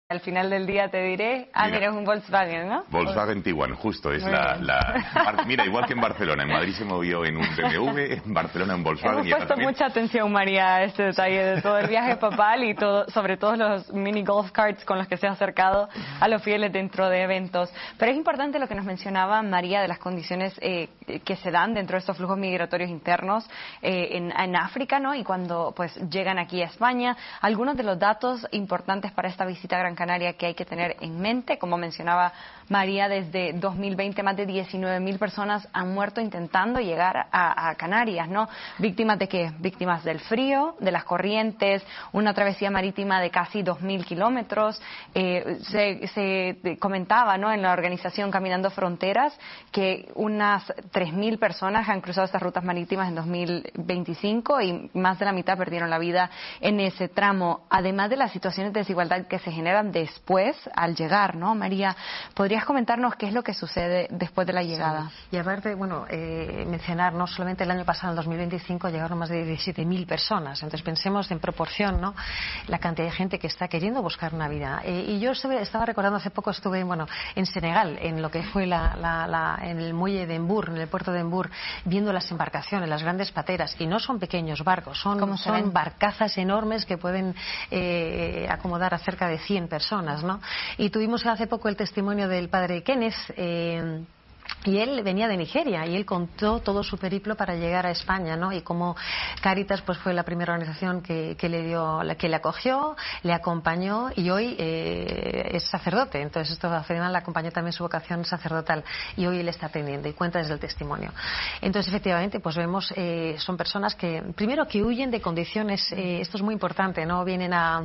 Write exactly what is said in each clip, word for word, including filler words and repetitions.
Al final del día te diré, ah, mira, mira es un Volkswagen, ¿no? Volkswagen Tiguan, justo, es la, la... Mira, igual que en Barcelona, en Madrid se movió en un B M W, en Barcelona en Volkswagen. Hemos puesto también... mucha atención, María, a este detalle de todo el viaje papal y todo, sobre todo los mini golf carts con los que se ha acercado a los fieles dentro de eventos. Pero es importante lo que nos mencionaba María de las condiciones eh, que se dan dentro de estos flujos migratorios internos eh, en, en África, ¿no? Y cuando pues llegan aquí a España, algunos de los datos importantes para esta visita a Gran Canaria que hay que tener en mente, como mencionaba María, desde dos mil veinte más de diecinueve mil personas han muerto intentando llegar a, a Canarias, ¿no? ¿Víctimas de qué? Víctimas del frío, de las corrientes, una travesía marítima de casi dos mil kilómetros. Eh, se, se comentaba, ¿no?, en la organización Caminando Fronteras que unas tres mil personas han cruzado estas rutas marítimas en dos mil veinticinco y más de la mitad perdieron la vida en ese tramo, además de las situaciones de desigualdad que se generan después Después, al llegar, ¿no, María? ¿Podrías comentarnos qué es lo que sucede después de la llegada? Sí. Y aparte, bueno, eh, mencionar, no solamente el año pasado, en dos mil veinticinco, llegaron más de diecisiete mil personas. Entonces pensemos en proporción, ¿no?, la cantidad de gente que está queriendo buscar una vida. Eh, y yo estuve, estaba recordando, hace poco estuve, bueno, en Senegal, en lo que fue la, la, la, en el muelle de Embur, en el puerto de Embur, viendo las embarcaciones, las grandes pateras, y no son pequeños barcos, son, son barcazas enormes que pueden eh, acomodar a cerca de cien personas, ¿no? Y tuvimos hace poco el testimonio del padre Kenneth, eh, y él venía de Nigeria y él contó todo su periplo para llegar a España, ¿no? Y como Cáritas pues fue la primera organización que, que le dio, que le acogió, le acompañó y hoy eh, es sacerdote. Entonces esto afirma, le acompañó también su vocación sacerdotal y hoy él está atendiendo y cuenta desde el testimonio. Entonces efectivamente pues vemos eh, son personas que primero que huyen de condiciones, eh, esto es muy importante, no vienen a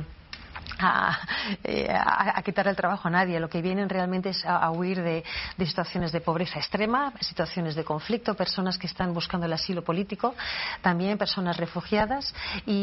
A, eh, a, a quitar el trabajo a nadie. Lo que vienen realmente es a, a huir de, de situaciones de pobreza extrema, situaciones de conflicto, personas que están buscando el asilo político, también personas refugiadas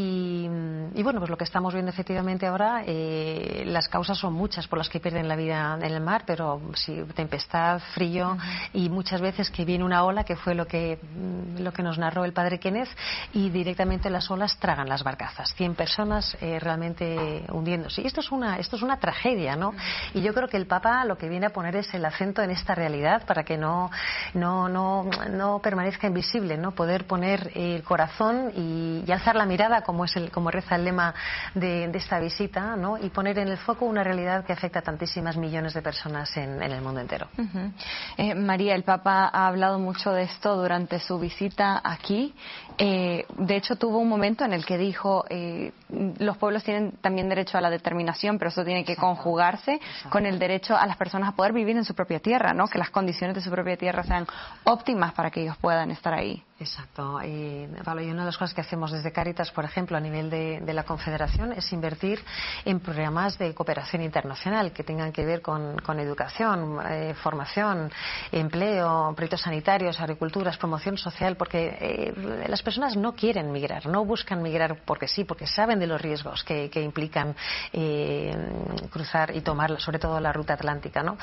y, y bueno, pues lo que estamos viendo efectivamente ahora, eh, las causas son muchas por las que pierden la vida en el mar, pero sí, tempestad, frío uh-huh. y muchas veces que viene una ola, que fue lo que, lo que nos narró el padre Kenneth, y directamente las olas tragan las barcazas. cien personas eh, realmente hundiendo. Sí, esto es una esto es una tragedia, ¿no? Y yo creo que el Papa lo que viene a poner es el acento en esta realidad para que no no no no permanezca invisible, ¿no? Poder poner el corazón y, y alzar la mirada, como es el como reza el lema de, de esta visita, ¿no? Y poner en el foco una realidad que afecta a tantísimas millones de personas en, en el mundo entero. Uh-huh. eh, María, el Papa ha hablado mucho de esto durante su visita aquí. Eh, de hecho, tuvo un momento en el que dijo eh, los pueblos tienen también derecho a la determinación, pero eso tiene que Exacto. conjugarse Exacto. con el derecho a las personas a poder vivir en su propia tierra, ¿no? Que las condiciones de su propia tierra sean óptimas para que ellos puedan estar ahí. Exacto. Y, Pablo, y una de las cosas que hacemos desde Cáritas, por ejemplo, a nivel de, de la Confederación, es invertir en programas de cooperación internacional que tengan que ver con, con educación, eh, formación, empleo, proyectos sanitarios, agriculturas, promoción social, porque eh, las personas no quieren migrar, no buscan migrar porque sí, porque saben de los riesgos que, que implican eh, cruzar y tomar, sobre todo, la ruta atlántica, ¿no?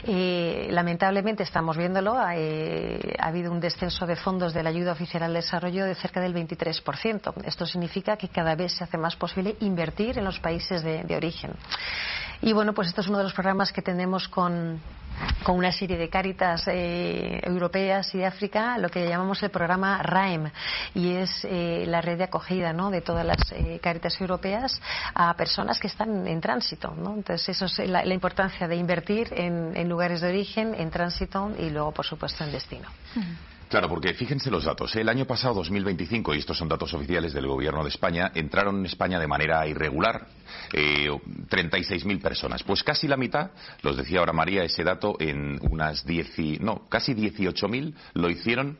Eh, lamentablemente estamos viéndolo, eh, ha habido un descenso de fondos de la ayuda oficial al desarrollo de cerca del veintitrés por ciento. Esto significa que cada vez se hace más posible invertir en los países de, de origen. Y bueno, pues esto es uno de los programas que tenemos con, con una serie de Cáritas eh, europeas y de África, lo que llamamos el programa R A E M, y es eh, la red de acogida, ¿no?, de todas las eh, Cáritas europeas a personas que están en tránsito, ¿no? Entonces eso es la, la importancia de invertir en, en lugares de origen, en tránsito y luego, por supuesto, en destino. Uh-huh. Claro, porque fíjense los datos. El año pasado, dos mil veinticinco, y estos son datos oficiales del Gobierno de España, entraron en España de manera irregular eh, treinta y seis mil personas. Pues casi la mitad, los decía ahora María, ese dato, en unas diez, no, casi dieciocho mil lo hicieron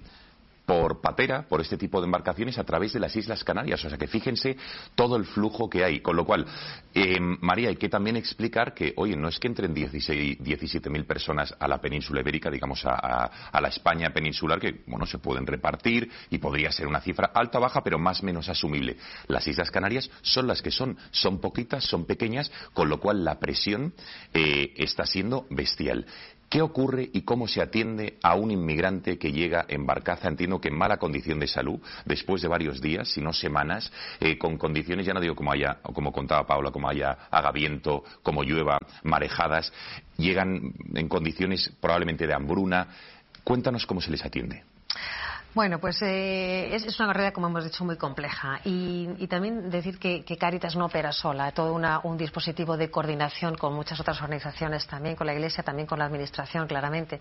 por patera, por este tipo de embarcaciones a través de las Islas Canarias. O sea que fíjense todo el flujo que hay. Con lo cual, eh, María, hay que también explicar que, oye, no es que entren dieciséis, diecisiete mil personas a la península ibérica, digamos a, a, a la España peninsular, que, bueno, se pueden repartir y podría ser una cifra alta o baja, pero más o menos asumible. Las Islas Canarias son las que son, son poquitas, son pequeñas, con lo cual la presión eh, está siendo bestial. ¿Qué ocurre y cómo se atiende a un inmigrante que llega en barcaza, entiendo que en mala condición de salud, después de varios días, si no semanas, eh, con condiciones, ya no digo como haya, o como contaba Paula, como haya haga viento, como llueva, marejadas, llegan en condiciones probablemente de hambruna? Cuéntanos cómo se les atiende. Bueno, pues eh, es, es una barrera, como hemos dicho, muy compleja. Y, y también decir que, que Cáritas no opera sola, es todo una, un dispositivo de coordinación con muchas otras organizaciones también, con la Iglesia, también con la Administración, claramente.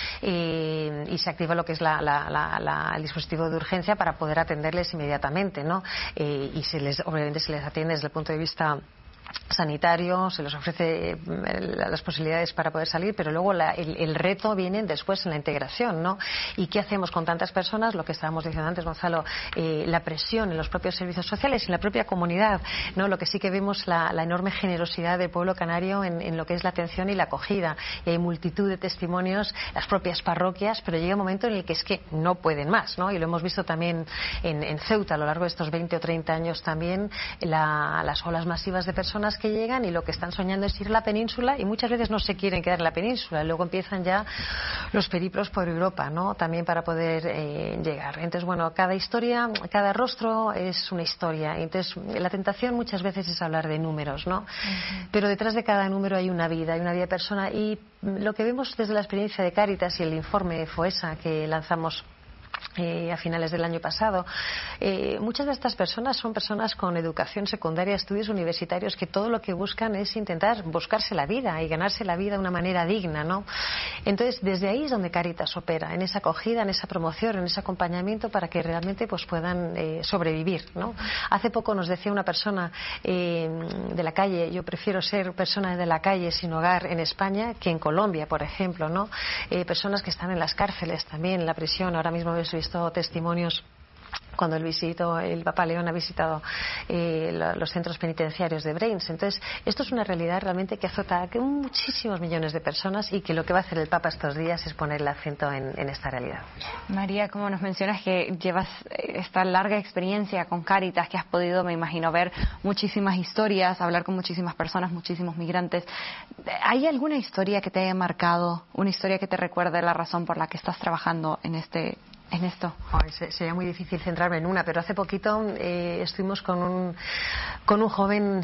Eh, y se activa lo que es la, la, la, la, el dispositivo de urgencia para poder atenderles inmediatamente, ¿no? Eh, y se les, obviamente se les atiende desde el punto de vista sanitario, se les ofrece eh, las posibilidades para poder salir, pero luego la, el, el reto viene después en la integración, ¿no? ¿Y qué hacemos con tantas personas? Lo que estábamos diciendo antes, Gonzalo, eh, la presión en los propios servicios sociales, en la propia comunidad, ¿no? Lo que sí que vemos la, la enorme generosidad del pueblo canario en, en lo que es la atención y la acogida. Y hay multitud de testimonios, las propias parroquias, pero llega un momento en el que es que no pueden más, ¿no? Y lo hemos visto también en, en Ceuta a lo largo de estos veinte o treinta años también, la, las olas masivas de personas que llegan y lo que están soñando es ir a la península y muchas veces no se quieren quedar en la península, luego empiezan ya los periplos por Europa, ¿no? También para poder eh, llegar. Entonces, bueno, cada historia, cada rostro es una historia. Entonces, la tentación muchas veces es hablar de números, ¿no? Uh-huh. Pero detrás de cada número hay una vida, hay una vida de persona, y lo que vemos desde la experiencia de Cáritas y el informe de FOESA que lanzamos Eh, a finales del año pasado, eh, muchas de estas personas son personas con educación secundaria, estudios universitarios, que todo lo que buscan es intentar buscarse la vida y ganarse la vida de una manera digna, ¿no? Entonces, desde ahí es donde Cáritas opera, en esa acogida, en esa promoción, en ese acompañamiento para que realmente pues puedan eh, sobrevivir, ¿no? Hace poco nos decía una persona eh, de la calle: yo prefiero ser persona de la calle sin hogar en España que en Colombia, por ejemplo, ¿no? Eh, personas que están en las cárceles también, en la prisión. Ahora mismo he visto testimonios cuando el visito, el Papa León ha visitado eh, los centros penitenciarios de Brains. Entonces, esto es una realidad realmente que azota a muchísimos millones de personas, y que lo que va a hacer el Papa estos días es poner el acento en, en esta realidad. María, como nos mencionas que llevas esta larga experiencia con Cáritas, que has podido, me imagino, ver muchísimas historias, hablar con muchísimas personas, muchísimos migrantes, ¿hay alguna historia que te haya marcado, una historia que te recuerde la razón por la que estás trabajando en este en esto? Ay, sería muy difícil centrarme en una, pero hace poquito eh, estuvimos con un, con un joven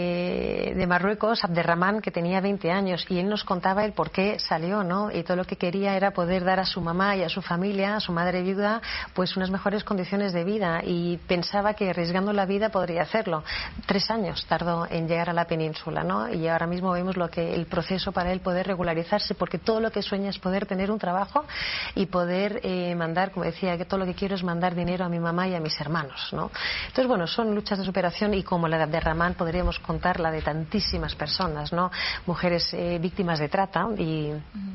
eh, de Marruecos, Abderramán, que tenía veinte años, y él nos contaba el por qué salió, ¿no? Y todo lo que quería era poder dar a su mamá y a su familia, a su madre viuda, pues unas mejores condiciones de vida, y pensaba que arriesgando la vida podría hacerlo. Tres años tardó en llegar a la península, ¿no? Y ahora mismo vemos lo que el proceso para él poder regularizarse, porque todo lo que sueña es poder tener un trabajo y poder eh, mandar, como decía, que todo lo que quiero es mandar dinero a mi mamá y a mis hermanos, ¿no? Entonces, bueno, son luchas de superación, y como la de Ramán podríamos contar la de tantísimas personas, ¿no? Mujeres eh, víctimas de trata y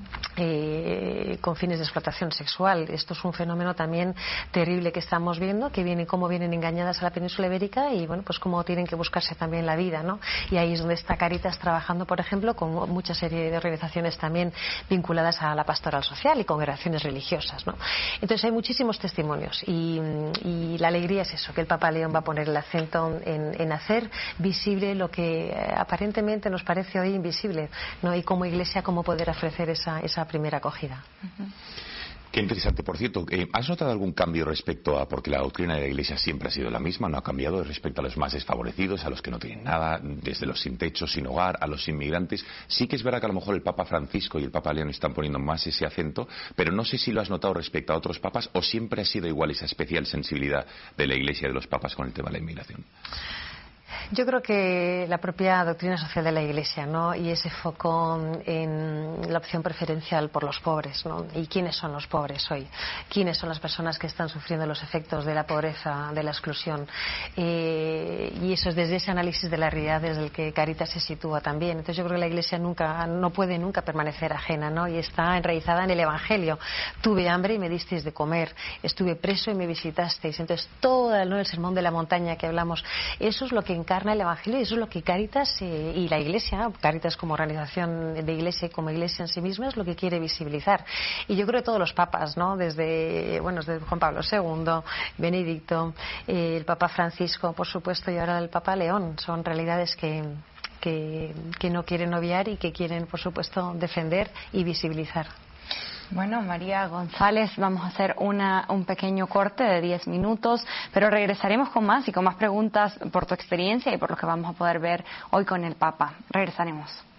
eh, con fines de explotación sexual. Esto es un fenómeno también terrible que estamos viendo, que viene, cómo vienen engañadas a la península ibérica, y bueno, pues cómo tienen que buscarse también la vida, ¿no? Y ahí es donde está Cáritas trabajando, por ejemplo, con mucha serie de organizaciones también vinculadas a la pastoral social y congregaciones religiosas, ¿no? Entonces hay muchísimos testimonios, y, y la alegría es eso, que el Papa León va a poner el acento en, en hacer visible lo que eh, aparentemente nos parece hoy invisible, ¿no? Y como Iglesia, cómo poder ofrecer esa, esa primera acogida. Uh-huh. Qué interesante, por cierto. Eh, ¿Has notado algún cambio respecto a, porque la doctrina de la Iglesia siempre ha sido la misma, no ha cambiado respecto a los más desfavorecidos, a los que no tienen nada, desde los sin techo, sin hogar, a los inmigrantes? Sí que es verdad que a lo mejor el Papa Francisco y el Papa León están poniendo más ese acento, pero no sé si lo has notado respecto a otros papas, o siempre ha sido igual esa especial sensibilidad de la Iglesia y de los papas con el tema de la inmigración. Yo creo que la propia doctrina social de la Iglesia, ¿no? Y ese foco en la opción preferencial por los pobres, ¿no? ¿Y quiénes son los pobres hoy? ¿Quiénes son las personas que están sufriendo los efectos de la pobreza, de la exclusión? Eh, y eso es desde ese análisis de la realidad desde el que Cáritas se sitúa también. Entonces yo creo que la Iglesia nunca, no puede nunca permanecer ajena, ¿no? Y está enraizada en el Evangelio. Tuve hambre y me disteis de comer. Estuve preso y me visitasteis. Entonces todo, ¿no?, el sermón de la montaña que hablamos, eso es lo que encarna el Evangelio, y eso es lo que Cáritas eh, y la Iglesia, Cáritas como organización de Iglesia y como Iglesia en sí misma, es lo que quiere visibilizar. Y yo creo que todos los papas, ¿no? Desde, bueno, desde Juan Pablo segundo, Benedicto, eh, el Papa Francisco, por supuesto, y ahora el Papa León, son realidades que que, que no quieren obviar y que quieren, por supuesto, defender y visibilizar. Bueno, María González, vamos a hacer una, un pequeño corte de diez minutos, pero regresaremos con más y con más preguntas por tu experiencia y por lo que vamos a poder ver hoy con el Papa. Regresaremos.